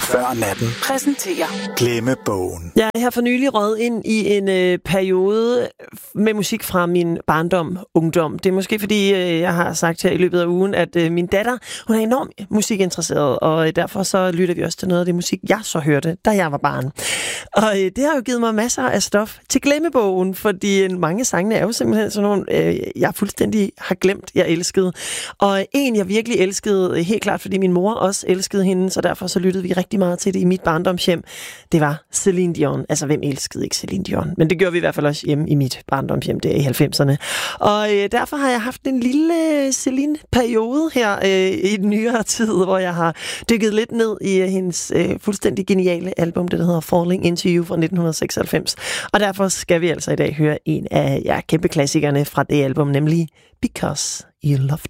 Før natten. Præsenterer Glemmebogen. Jeg er her for nylig røget ind i en periode med musik fra min barndom, ungdom. Det er måske fordi, jeg har sagt her i løbet af ugen, at min datter, hun er enormt musikinteresseret, og derfor så lytter vi også til noget af det musik, jeg så hørte, da jeg var barn. Og det har jo givet mig masser af stof til glemmebogen, fordi mange sangene er jo simpelthen sådan nogle, jeg fuldstændig har glemt, jeg elskede. Og en, jeg virkelig elskede, helt klart, fordi min mor også elskede hende, så derfor så lyttede vi rigtig meget til det i mit barndomshjem. Det var Celine Dion. Altså, hvem elskede ikke Celine Dion? Men det gjorde vi i hvert fald også hjemme i mit barndomshjem der i 90'erne. Og derfor har jeg haft en lille Celine-periode her i den nyere tid, hvor jeg har dykket lidt ned i hendes fuldstændig geniale album, det der hedder Falling Into You fra 1996. Og derfor skal vi altså i dag høre en af kæmpe klassikerne fra det album, nemlig Because You Loved